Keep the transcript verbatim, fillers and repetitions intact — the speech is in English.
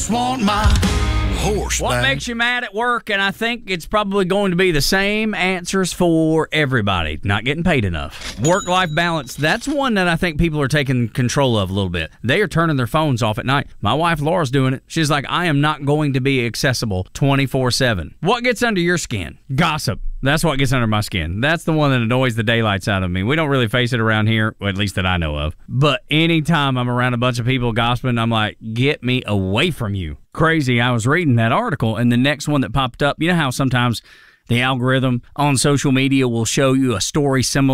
Want my horse What back. makes you mad at work? And I think it's probably going to be the same answers for everybody. Not getting paid enough. Work-life balance. That's one that I think people are taking control of a little bit. They are turning their phones off at night. My wife, Laura's doing it. She's like, I am not going to be accessible twenty-four seven. What gets under your skin? Gossip. That's what gets under my skin. That's the one that annoys the daylights out of me. We don't really face it around here, or at least that I know of. But anytime I'm around a bunch of people gossiping, I'm like, get me away from you. Crazy. I was reading that article, and the next one that popped up, you know how sometimes the algorithm on social media will show you a story similar